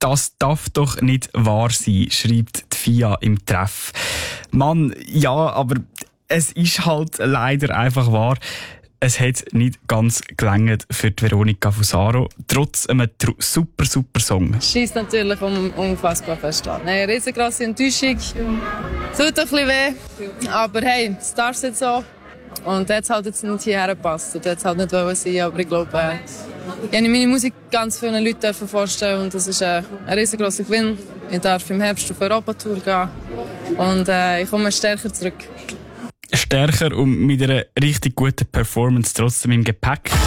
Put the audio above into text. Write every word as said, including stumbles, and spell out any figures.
Das darf doch nicht wahr sein, schreibt die Fia im Treff. Mann, ja, aber es ist halt leider einfach wahr. Es hat nicht ganz gelangt für die Veronica Fusaro, trotz einem tr- super, super Song. Schießt natürlich um, unfassbar fest an. Eine riesengroße Enttäuschung. Tut ein bisschen weh. Aber hey, es darf jetzt so. Und jetzt halt jetzt nicht hierher gepasst. Und jetzt halt nicht wollen sein. Aber ich glaube, äh, ich habe meine Musik ganz vielen Leuten vorstellen. Und das ist äh, ein riesengroßer Gewinn. Ich darf im Herbst auf Europatour gehen. Und äh, ich komme stärker zurück. Stärker und mit einer richtig guten Performance trotzdem im Gepäck.